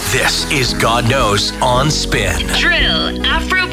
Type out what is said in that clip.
This is God Knows on Spin. Drill, Afro